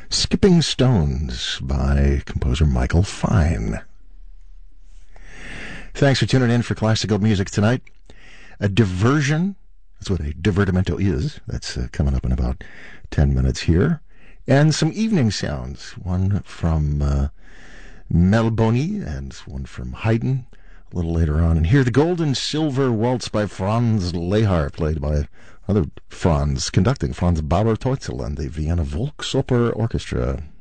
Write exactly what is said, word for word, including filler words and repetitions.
Skipping Stones by composer Michael Fine. Thanks for tuning in for classical music tonight. A diversion, that's what a divertimento is. That's uh, coming up in about ten minutes here. And some evening sounds, one from uh, Mel Boni and one from Haydn a little later on. And here, the Gold and Silver Waltz by Franz Lehar, played by other Franz, conducting Franz Bauer Teutzel and the Vienna Volksoper Orchestra.